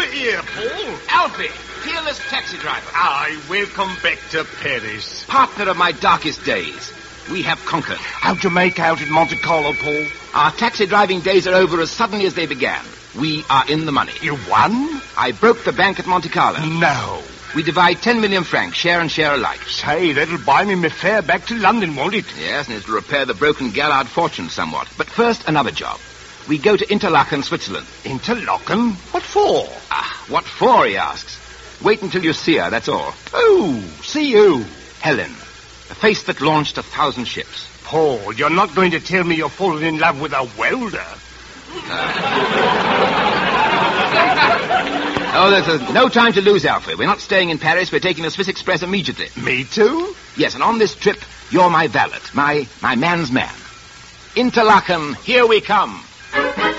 here, Paul? Alfie, fearless taxi driver. Welcome back to Paris. Partner of my darkest days. We have conquered. How'd you make out at Monte Carlo, Paul? Our taxi driving days are over as suddenly as they began. We are in the money. You won? I broke the bank at Monte Carlo. No. We divide 10 million francs, share and share alike. Say, that'll buy me my fare back to London, won't it? Yes, and it'll repair the broken Gallard fortune somewhat. But first, another job. We go to Interlaken, Switzerland. Interlaken? What for? What for, he asks. Wait until you see her, that's all. Oh, see you. Helen, the face that launched 1,000 ships. Paul, you're not going to tell me you're falling in love with a welder? There's no time to lose, Alfred. We're not staying in Paris. We're taking the Swiss Express immediately. Me too? Yes, and on this trip, you're my valet, my man's man. Interlaken, here we come.